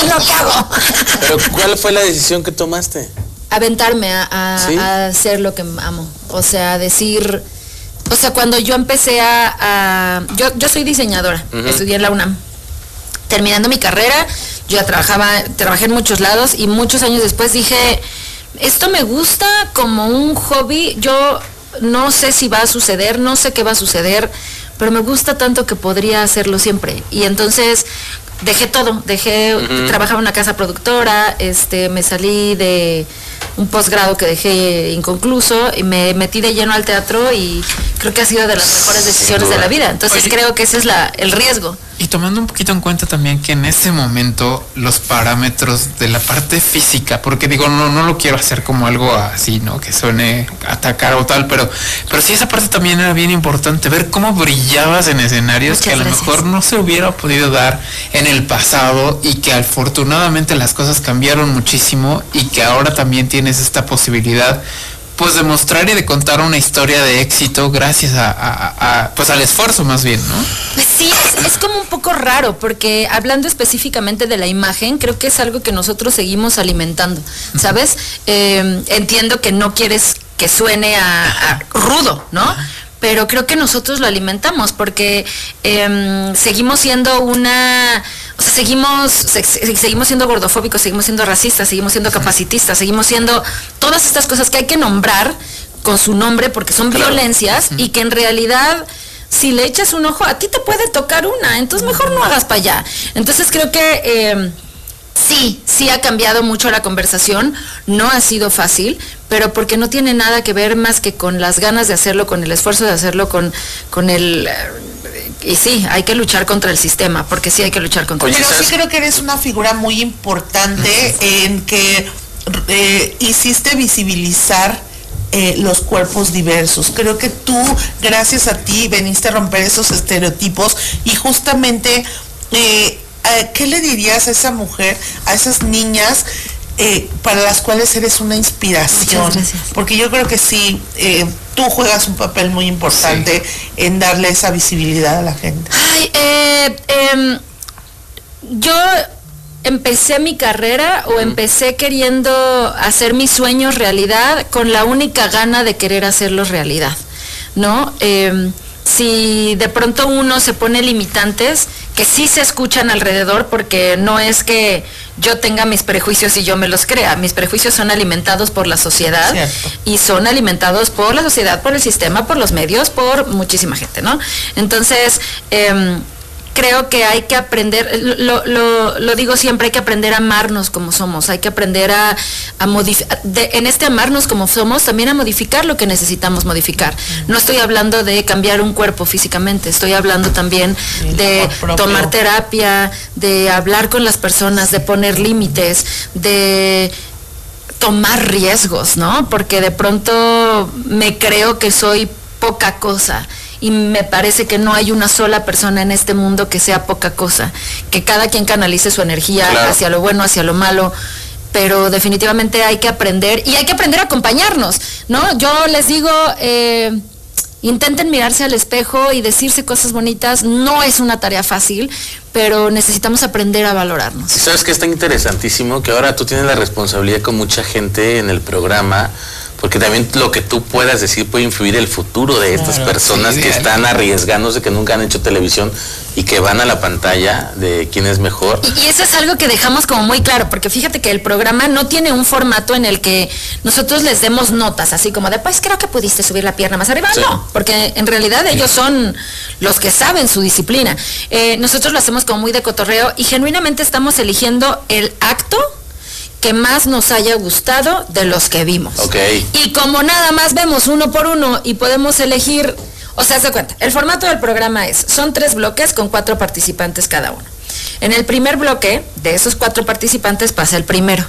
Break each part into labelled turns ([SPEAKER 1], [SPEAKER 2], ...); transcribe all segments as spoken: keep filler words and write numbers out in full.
[SPEAKER 1] lo que hago.
[SPEAKER 2] Pero ¿cuál fue la decisión que tomaste?
[SPEAKER 1] Aventarme a, a, ¿sí? a hacer lo que amo. O sea, decir... O sea, cuando yo empecé a... a yo, yo soy diseñadora, uh-huh. estudié en la UNAM. Terminando mi carrera, yo ya trabajaba, trabajé en muchos lados y muchos años después dije, esto me gusta como un hobby, yo no sé si va a suceder, no sé qué va a suceder, pero me gusta tanto que podría hacerlo siempre. Y entonces dejé todo, dejé, uh-huh. trabajaba en una casa productora, este, me salí de un posgrado que dejé inconcluso y me metí de lleno al teatro y creo que ha sido de las mejores decisiones de la vida. Entonces Oye, creo que ese es la, el riesgo.
[SPEAKER 3] Y tomando un poquito en cuenta también que en ese momento los parámetros de la parte física, porque digo, no, no lo quiero hacer como algo así, ¿no? Que suene atacar o tal, pero, pero sí esa parte también era bien importante, ver cómo brillabas en escenarios. Muchas que a gracias. Lo mejor no se hubiera podido dar en el pasado y que afortunadamente las cosas cambiaron muchísimo y que ahora también tienes esta posibilidad pues de mostrar y de contar una historia de éxito gracias a, a, a pues al esfuerzo más bien, ¿no?
[SPEAKER 1] Pues sí, es, es como un poco raro, porque hablando específicamente de la imagen, creo que es algo que nosotros seguimos alimentando, ¿sabes? Eh, entiendo que no quieres que suene a, a rudo, ¿no? Pero creo que nosotros lo alimentamos porque eh, seguimos siendo una... O sea, seguimos, se, seguimos siendo gordofóbicos, seguimos siendo racistas, seguimos siendo capacitistas, seguimos siendo todas estas cosas que hay que nombrar con su nombre porque son claro. violencias y que en realidad si le echas un ojo a ti te puede tocar una, entonces mejor no hagas para allá. Entonces creo que eh, sí, sí ha cambiado mucho la conversación, no ha sido fácil, pero porque no tiene nada que ver más que con las ganas de hacerlo, con el esfuerzo de hacerlo, con, con el... Y sí, hay que luchar contra el sistema, porque sí hay que luchar contra el
[SPEAKER 4] sistema.
[SPEAKER 1] sistema.
[SPEAKER 4] Pero sí creo que eres una figura muy importante en que eh, hiciste visibilizar eh, los cuerpos diversos. Creo que tú, gracias a ti, veniste a romper esos estereotipos y justamente, eh, ¿qué le dirías a esa mujer, a esas niñas eh, para las cuales eres una inspiración?
[SPEAKER 1] Muchas gracias.
[SPEAKER 4] Porque yo creo que sí... Eh, tú juegas un papel muy importante sí. en darle esa visibilidad a la gente.
[SPEAKER 1] Ay, eh, eh, yo empecé mi carrera o empecé queriendo hacer mis sueños realidad con la única gana de querer hacerlos realidad, ¿no? Eh, si de pronto uno se pone limitantes, que sí se escuchan alrededor, porque no es que yo tenga mis prejuicios y yo me los crea, mis prejuicios son alimentados por la sociedad. Cierto. Y son alimentados por la sociedad, por el sistema, por los medios, por muchísima gente, ¿no? Entonces, eh, creo que hay que aprender, lo, lo, lo digo siempre, hay que aprender a amarnos como somos, hay que aprender a, a modificar, en este amarnos como somos, también a modificar lo que necesitamos modificar. No estoy hablando de cambiar un cuerpo físicamente, estoy hablando también de tomar terapia, de hablar con las personas, de poner límites, de tomar riesgos, ¿no? Porque de pronto me creo que soy poca cosa. Y me parece que no hay una sola persona en este mundo que sea poca cosa, que cada quien canalice su energía claro. hacia lo bueno, hacia lo malo, pero definitivamente hay que aprender, y hay que aprender a acompañarnos, ¿no? Yo les digo, eh, intenten mirarse al espejo y decirse cosas bonitas, no es una tarea fácil, pero necesitamos aprender a valorarnos.
[SPEAKER 2] ¿Sabes qué? Está interesantísimo que ahora tú tienes la responsabilidad con mucha gente en el programa, porque también lo que tú puedas decir puede influir el futuro de estas claro, personas sí, que están arriesgándose, que nunca han hecho televisión y que van a la pantalla de quién es mejor.
[SPEAKER 1] Y, y eso es algo que dejamos como muy claro, porque fíjate que el programa no tiene un formato en el que nosotros les demos notas, así como de, pues creo que pudiste subir la pierna más arriba. Sí. No, porque en realidad ellos son los que saben su disciplina. Eh, nosotros lo hacemos como muy de cotorreo y genuinamente estamos eligiendo el acto que más nos haya gustado de los que vimos.
[SPEAKER 2] Okay.
[SPEAKER 1] Y como nada más vemos uno por uno y podemos elegir, o sea, se cuenta, el formato del programa es, son tres bloques con cuatro participantes cada uno. En el primer bloque, de esos cuatro participantes, pasa el primero.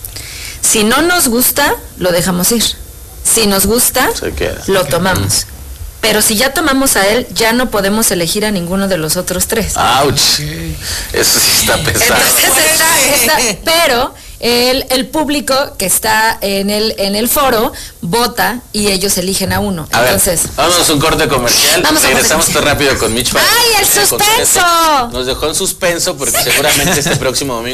[SPEAKER 1] Si no nos gusta, lo dejamos ir. Si nos gusta, lo tomamos. Pero si ya tomamos a él, ya no podemos elegir a ninguno de los otros tres.
[SPEAKER 2] ¡Auch! Eso sí está pesado.
[SPEAKER 1] Entonces está, está, pero el, el público que está en el, en el foro vota y ellos eligen a uno.
[SPEAKER 2] A
[SPEAKER 1] Entonces,
[SPEAKER 2] ver, vamos a un corte comercial.
[SPEAKER 1] Vamos
[SPEAKER 2] Regresamos todo rápido con Mitch.
[SPEAKER 1] ¡Ay, el suspenso!
[SPEAKER 2] Nos dejó en suspenso porque seguramente este próximo domingo